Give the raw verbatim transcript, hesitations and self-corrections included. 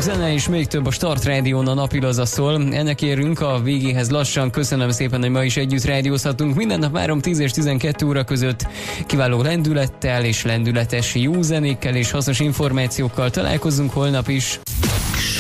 sok zene és még több a Start Rádión, a napilaza szól. Ennek érünk a végéhez lassan. Köszönöm szépen, hogy ma is együtt rádiózhatunk. Minden nap három tíz és tizenkettő óra között kiváló lendülettel és lendületes jó zenékkel és hasznos információkkal találkozunk holnap is.